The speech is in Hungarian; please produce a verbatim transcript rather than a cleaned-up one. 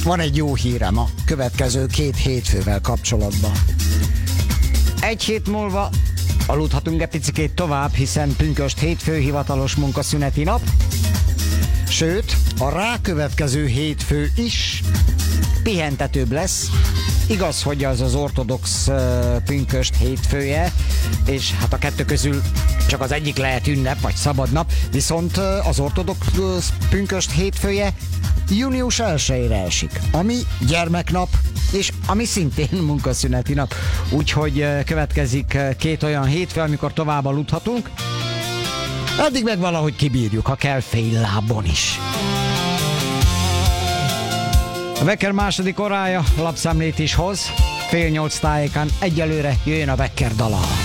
van egy jó hírem a következő két hétfővel kapcsolatban. Egy hét múlva aludhatunk egy picikét tovább, hiszen pünkösd hétfő hivatalos munkaszüneti nap. Sőt, a rákövetkező hétfő is pihentetőbb lesz. Igaz, hogy az az ortodox uh, pünkösd hétfője, és hát a kettő közül csak az egyik lehet ünnep, vagy szabadnap, viszont uh, az ortodox uh, pünkösd hétfője június elsejére esik, ami gyermeknap, és ami szintén munkaszüneti nap. Úgyhogy uh, következik uh, két olyan hétfő, amikor tovább aludhatunk, addig meg valahogy kibírjuk, ha kell fél lábon is. A Wecker második órája lapszemlét is hoz, fél nyolc tájékán egyelőre jöjjön a Wecker dala.